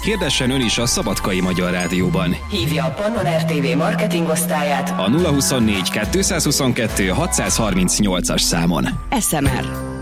Hirdessen ön is a Szabadkai Magyar Rádióban. Hívja a Pannon RTV marketing osztályát a 024 222 638-as számon. SMR.